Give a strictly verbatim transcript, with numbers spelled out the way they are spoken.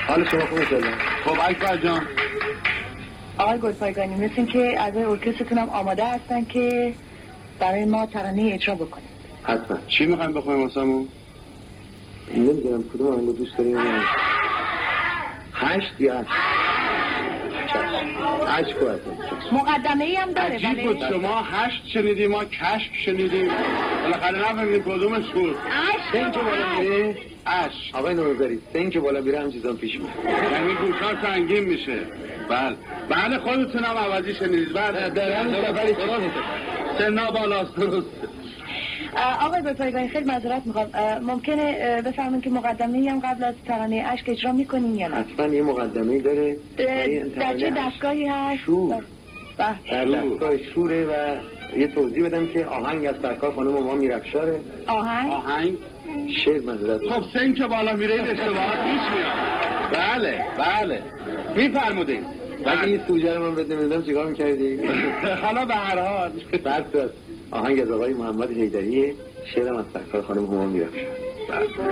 حال شما خوبه سلام. خب اکبر جان. آقای گلپایگانی مثل این که اعضای ارکسترتون هم آماده هستن که برای ما ترانه اجرا بکنید. حتما. چی میخوایم بخونیم واسمون؟ نمیدونم کدوم آهنگو دوست داریم. هشت یا هشت هشت باید مقدمه ای هم داره. عجیب بود شما هشت شنیدیم ما کشک شنیدیم بالاخره نفهمیدیم کدومش بود. سن که بالا میره اش آقای نوبری سن که بالا میره هم چیزان پیش میره، یعنی گوشان سنگین میشه. بله بله خودتونم عوضی شنیدید. بله در همین سفری سنا بالاست. درست. آقای گلپایگانی خیلی معذرت میخوام، ممکنه بفهمین که مقدمه ای هم قبل از ترانه اشک اجرا میکنین یا نه؟ حتما یه مقدمه ای داره. در چه دستگاهی هست؟ شور. در دستگاه شوره و یه توضیح بدم که آهنگ از سرکار خانم ما میرفشاره. آهنگ؟ آهنگ؟ شعر معذرت. خب سن که بالا میره این اشتباهات پیش میاد. بله بله میفرمودید. ولی این سوژه رو من بده میدم چیکار میکردی؟ حالا به هر حال بس آهنگ از آقای محمد حیدریه، شعرم از سرکار خانم ما میرفشاره.